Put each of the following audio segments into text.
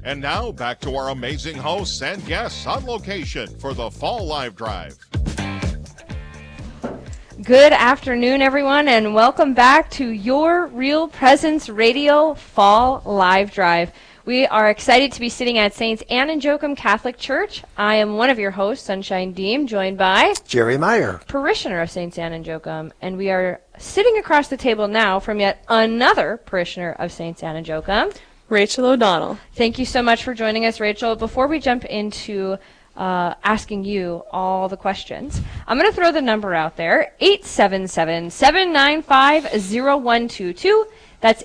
And now back to our amazing hosts and guests on location for the Fall Live Drive. Good afternoon, everyone, and welcome back to your Real Presence Radio Fall Live Drive. We are excited to be sitting at St. Anne and Joachim Catholic Church. I am one of your hosts, Sunshine Deem, joined by Jerry Meyer, parishioner of St. Anne and Joachim, and we are sitting across the table now from yet another parishioner of St. Anne and Joachim, Rachel O'Donnell. Thank you so much for joining us, Rachel. Before we jump into asking you all the questions, I'm going to throw the number out there, 877-795-0122. That's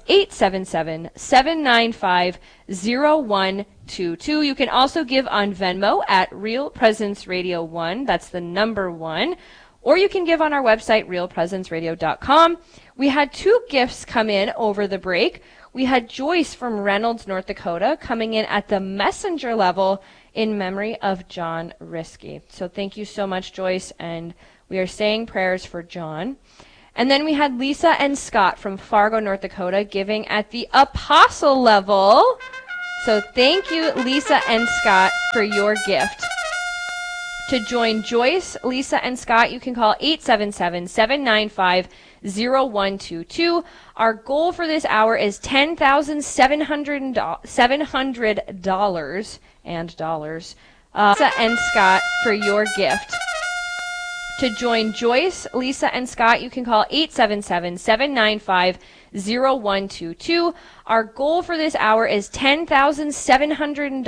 877-795-0122. You can also give on Venmo at Real Presence Radio 1. That's the number 1. Or you can give on our website, realpresenceradio.com. We had 2 gifts come in over the break. We had Joyce from Reynolds, North Dakota, coming in at the messenger level in memory of John Risky. So thank you so much, Joyce, and we are saying prayers for John. And then we had Lisa and Scott from Fargo, North Dakota, giving at the apostle level. So thank you, Lisa and Scott, for your gift. To join Joyce, Lisa, and Scott, you can call 877-795-0122. Our goal for this hour is $10,700 and dollars. Lisa and Scott, for your gift. To join Joyce, Lisa, and Scott, you can call 877-795-0122. Our goal for this hour is $10,700